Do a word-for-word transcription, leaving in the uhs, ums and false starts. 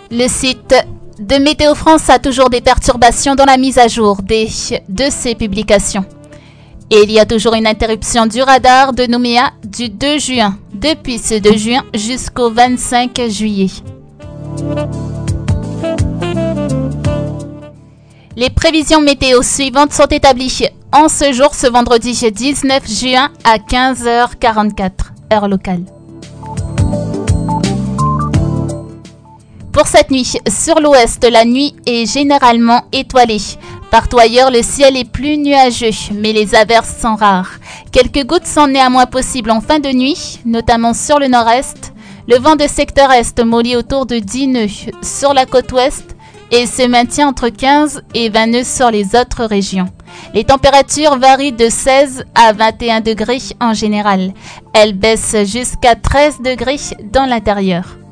Le site de Météo France a toujours des perturbations dans la mise à jour des, de ses publications. Et il y a toujours une interruption du radar de Nouméa du deux juin, depuis ce deux juin jusqu'au vingt-cinq juillet. Les prévisions météo suivantes sont établies en ce jour, ce vendredi dix-neuf juin à quinze heures quarante-quatre, heure locale. Pour cette nuit, sur l'ouest, la nuit est généralement étoilée. Partout ailleurs, le ciel est plus nuageux, mais les averses sont rares. Quelques gouttes sont néanmoins possibles en fin de nuit, notamment sur le nord-est. Le vent de secteur est mollit autour de dix nœuds sur la côte ouest et se maintient entre quinze et vingt nœuds sur les autres régions. Les températures varient de seize à vingt et un degrés en général. Elles baissent jusqu'à treize degrés dans l'intérieur.